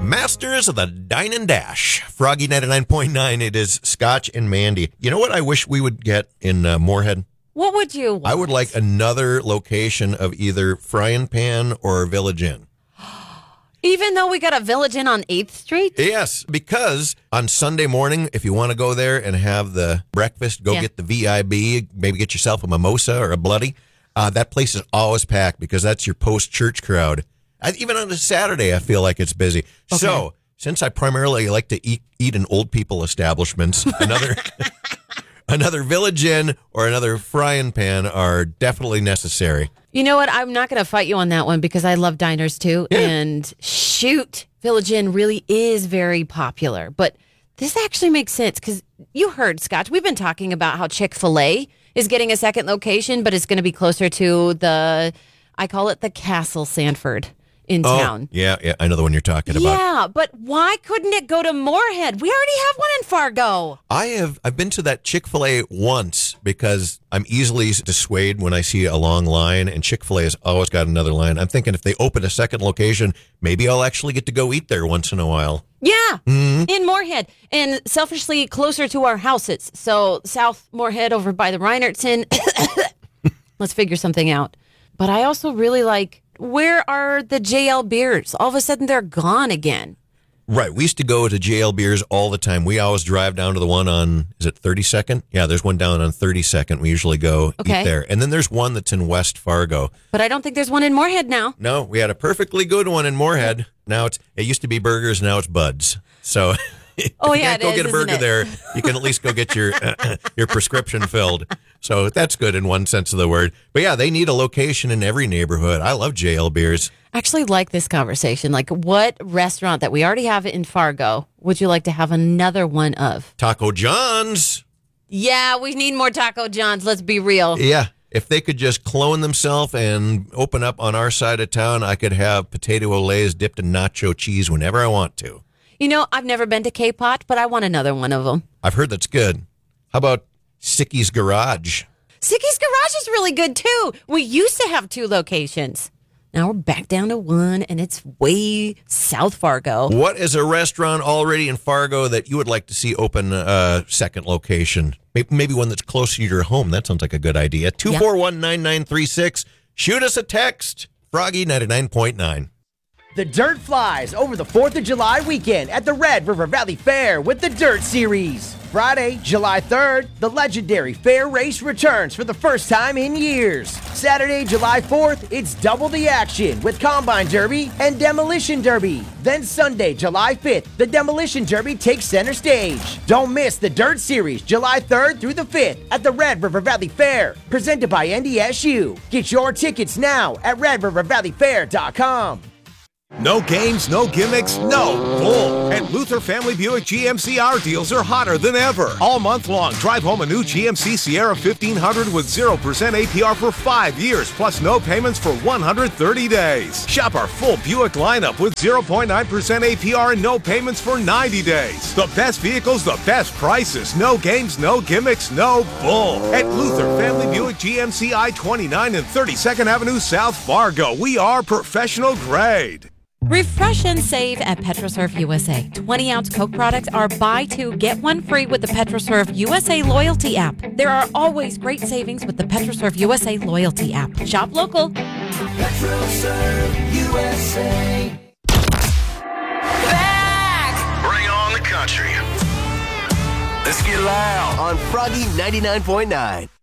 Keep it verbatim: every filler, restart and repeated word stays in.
masters of the Dine and Dash. Froggy ninety-nine point nine, it is Scotch and Mandy. You know what I wish we would get in uh, Moorhead? What would you want? I would like another location of either Frying Pan or Village Inn. Even though we got a Village Inn on eighth Street? Yes, because on Sunday morning, if you want to go there and have the breakfast, go Yeah. get the V I B, maybe get yourself a mimosa or a bloody. Uh, that place is always packed because that's your post-church crowd. I, even on a Saturday, I feel like it's busy. Okay. So, since I primarily like to eat, eat in old people establishments, another another Village Inn or another Frying Pan are definitely necessary. You know what? I'm not going to fight you on that one because I love diners too. Yeah. And shoot, Village Inn really is very popular. But this actually makes sense because you heard, Scotch, we've been talking about how Chick-fil-A is getting a second location, but it's going to be closer to the, I call it the Castle Sanford in oh, town. Yeah, yeah, I know the one you're talking about. Yeah, but why couldn't it go to Moorhead? We already have one in Fargo. I have I've been to that Chick-fil-A once because I'm easily dissuaded when I see a long line, and Chick-fil-A has always got another line. I'm thinking if they open a second location, maybe I'll actually get to go eat there once in a while. Yeah, mm-hmm. in Moorhead, and selfishly closer to our houses. So South Moorhead over by the Reinertson. Let's figure something out. But I also really like, where are the J L beers? All of a sudden, they're gone again. Right. We used to go to J L Beers all the time. We always drive down to the one on, is it thirty-second? Yeah, there's one down on thirty-second. We usually go okay. eat there. And then there's one that's in West Fargo. But I don't think there's one in Moorhead now. No, we had a perfectly good one in Moorhead. Now it's, it used to be burgers, now it's Buds. So if oh, you yeah, can't go is, get a burger it? there, you can at least go get your uh, your prescription filled. So that's good in one sense of the word. But yeah, they need a location in every neighborhood. I love J L Beers. I actually like this conversation. Like, what restaurant that we already have in Fargo would you like to have another one of? Taco John's. Yeah, we need more Taco John's. Let's be real. Yeah. If they could just clone themselves and open up on our side of town, I could have potato olays dipped in nacho cheese whenever I want to. You know, I've never been to K-Pot, but I want another one of them. I've heard that's good. How about Sicky's Garage? Sicky's Garage is really good, too. We used to have two locations. Now we're back down to one, and it's way South Fargo. What is a restaurant already in Fargo that you would like to see open a second location? Maybe, maybe one that's closer to your home. That sounds like a good idea. two four one, nine nine three six. Shoot us a text. Froggy ninety-nine point nine. The Dirt flies over the fourth of July weekend at the Red River Valley Fair with the Dirt Series. Friday, July third, the legendary fair race returns for the first time in years. Saturday, July fourth, it's double the action with Combine Derby and Demolition Derby. Then Sunday, July fifth, the Demolition Derby takes center stage. Don't miss the Dirt Series, July third through the fifth at the Red River Valley Fair, presented by N D S U. Get your tickets now at red river valley fair dot com. No games, no gimmicks, no bull. And Luther Family Buick G M C R deals are hotter than ever. All month long, drive home a new G M C Sierra fifteen hundred with zero percent A P R for five years, plus no payments for one hundred thirty days. Shop our full Buick lineup with zero point nine percent A P R and no payments for ninety days. The best vehicles, the best prices. No games, no gimmicks, no bull. At Luther Family Buick G M C I twenty-nine and thirty-second Avenue South Fargo. We are professional grade. Refresh and save at PetroServe U S A. twenty-ounce Coke products are buy two, get one free with the PetroServe U S A loyalty app. There are always great savings with the PetroServe U S A loyalty app. Shop local. PetroServe U S A. Back! Bring on the country. Let's get loud on Froggy ninety-nine point nine.